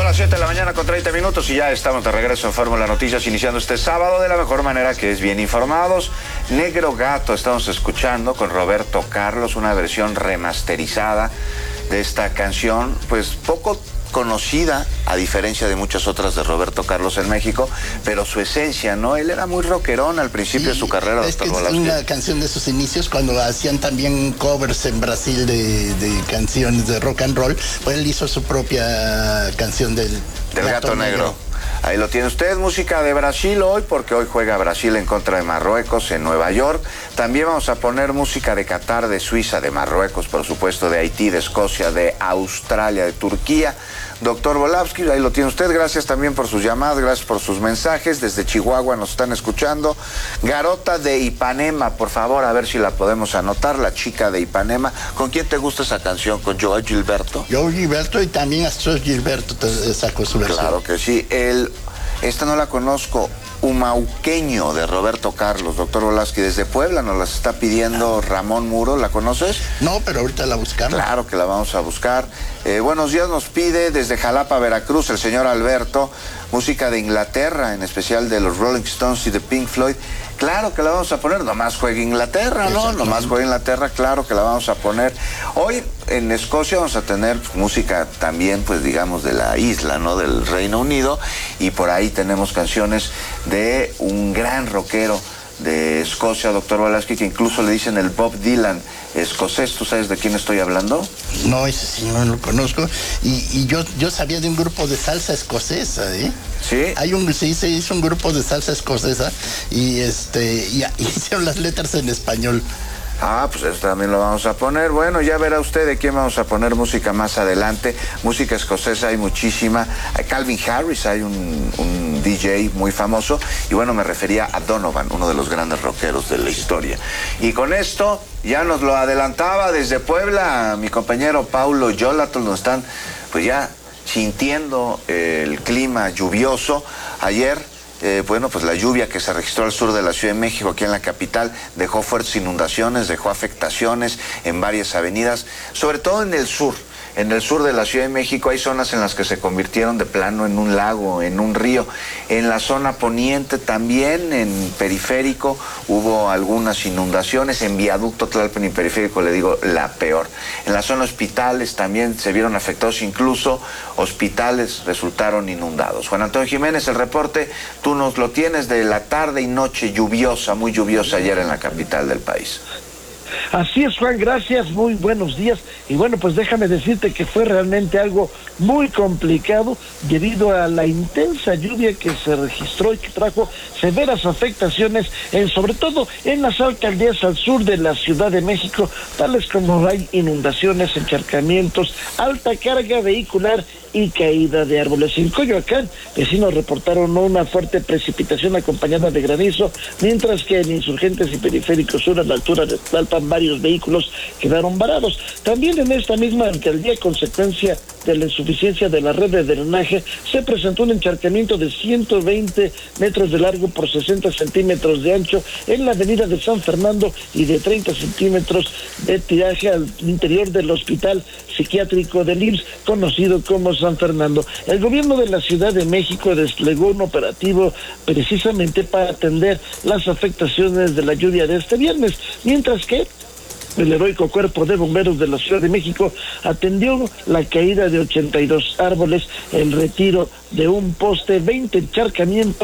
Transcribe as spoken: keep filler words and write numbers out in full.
las siete de la mañana con treinta minutos y ya estamos de regreso en Fórmula Noticias, iniciando este sábado de la mejor manera, que es bien informados. Negro Gato estamos escuchando con Roberto Carlos, una versión remasterizada de esta canción, pues poco conocida, a diferencia de muchas otras de Roberto Carlos en México, pero su esencia, ¿no? Él era muy rockerón al principio sí, de su carrera. Es, que es una canción de sus inicios, cuando hacían también covers en Brasil de, de canciones de rock and roll, pues él hizo su propia canción del, del Gato, Gato Negro. Negro. Ahí lo tiene usted, música de Brasil hoy, porque hoy juega Brasil en contra de Marruecos en Nueva York. También vamos a poner música de Qatar, de Suiza, de Marruecos, por supuesto, de Haití, de Escocia, de Australia, de Turquía. Doctor Volavsky, ahí lo tiene usted. Gracias también por sus llamadas, gracias por sus mensajes. Desde Chihuahua nos están escuchando. Garota de Ipanema, por favor, a ver si la podemos anotar, la chica de Ipanema. ¿Con quién te gusta esa canción? ¿Con Joao Gilberto? Joao Gilberto, y también Astros Gilberto te sacó su versión. Claro que sí. El, esta no la conozco. Humauqueño, de Roberto Carlos. Doctor Volavsky, desde Puebla nos las está pidiendo Ramón Muro. ¿La conoces? No, pero ahorita la buscamos. Claro que la vamos a buscar. Eh, buenos días, nos pide desde Jalapa, Veracruz, el señor Alberto, música de Inglaterra, en especial de los Rolling Stones y de Pink Floyd. Claro que la vamos a poner, nomás juega Inglaterra, ¿no? Nomás juega Inglaterra, claro que la vamos a poner. Hoy en Escocia vamos a tener música también, pues digamos, de la isla, ¿no? Del Reino Unido, y por ahí tenemos canciones de un gran rockero de Escocia, doctor Volavsky, que incluso le dicen el Bob Dylan escocés. ¿Tú sabes de quién estoy hablando? No, ese sí no lo conozco. Y, y yo, yo sabía de un grupo de salsa escocesa, ¿eh? Sí. Hay un, sí, se hizo un grupo de salsa escocesa y este y, y hicieron las letras en español. Ah, pues eso también lo vamos a poner. Bueno, ya verá usted de quién vamos a poner música más adelante. Música escocesa hay muchísima. Hay Calvin Harris, hay un, un D J muy famoso. Y bueno, me refería a Donovan, uno de los grandes rockeros de la historia. Y con esto ya nos lo adelantaba desde Puebla mi compañero Paulo Yolatl. Nos están pues ya sintiendo el clima lluvioso. Ayer Eh, bueno, pues la lluvia que se registró al sur de la Ciudad de México, aquí en la capital, dejó fuertes inundaciones, dejó afectaciones en varias avenidas, sobre todo en el sur. En el sur de la Ciudad de México hay zonas en las que se convirtieron de plano en un lago, en un río. En la zona poniente también, en Periférico, hubo algunas inundaciones. En Viaducto Tlalpan y Periférico, le digo, la peor. En la zona hospitales también se vieron afectados, incluso hospitales resultaron inundados. Juan Antonio Jiménez, el reporte, tú nos lo tienes de la tarde y noche lluviosa, muy lluviosa ayer en la capital del país. Así es, Juan, gracias, muy buenos días. Y bueno, pues déjame decirte que fue realmente algo muy complicado debido a la intensa lluvia que se registró y que trajo severas afectaciones, en, sobre todo en las alcaldías al sur de la Ciudad de México, tales como hay inundaciones, encharcamientos, alta carga vehicular y caída de árboles. En Coyoacán, vecinos reportaron una fuerte precipitación acompañada de granizo, mientras que en Insurgentes y Periférico Sur, a la altura de Tlalpan, varios vehículos quedaron varados. También en esta misma alcaldía, consecuencia de la insuficiencia de la red de drenaje, se presentó un encharcamiento de ciento veinte metros de largo por sesenta centímetros de ancho en la avenida de San Fernando y de treinta centímetros de tiraje al interior del hospital psiquiátrico del I M S S, conocido como San Fernando. El gobierno de la Ciudad de México desplegó un operativo precisamente para atender las afectaciones de la lluvia de este viernes, mientras que el heroico Cuerpo de Bomberos de la Ciudad de México atendió la caída de ochenta y dos árboles, el retiro de un poste, veinte encharcamientos